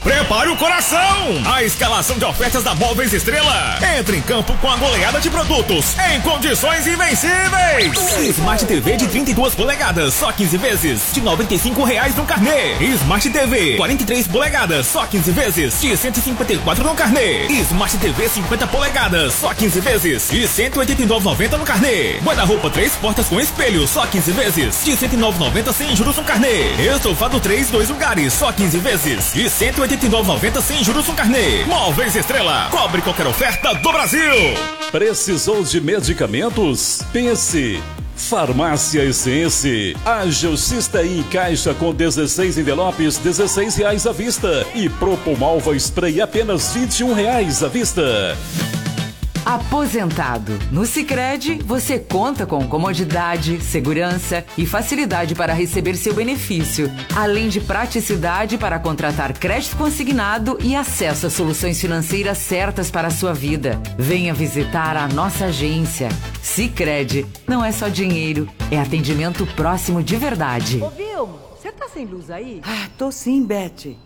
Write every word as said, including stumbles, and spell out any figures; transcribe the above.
Prepare o coração! A escalação de ofertas da Móveis Estrela entra em campo com a goleada de produtos em condições invencíveis. Smart T V de trinta e duas polegadas, só quinze vezes, de noventa e cinco reais no carnê. Smart T V quarenta e três polegadas, só quinze vezes, de cento e cinquenta e quatro no carnê. Smart T V cinquenta polegadas, só quinze vezes, de cento e oitenta e nove reais e noventa centavos no carnê. Guarda-roupa três portas com espelho, só quinze vezes, de cento e nove reais e noventa centavos sem juros no carnê. Estofado três, dois lugares, só quinze vezes, de cento e oitenta e nove reais e noventa centavos sem juros no carnê. Móveis Estrela, cobre qualquer oferta do Brasil. Precisou de medicamentos? Pense. Farmácia Essence. Ágil Cistein em caixa com dezesseis envelopes, dezesseis reais à vista. E Propomalva Spray apenas vinte e um reais à vista. Aposentado. No Sicredi, você conta com comodidade, segurança e facilidade para receber seu benefício, além de praticidade para contratar crédito consignado e acesso a soluções financeiras certas para a sua vida. Venha visitar a nossa agência. Sicredi não é só dinheiro, é atendimento próximo de verdade. Ô, Vilmo, você tá sem luz aí? Ah, tô sim, Beth.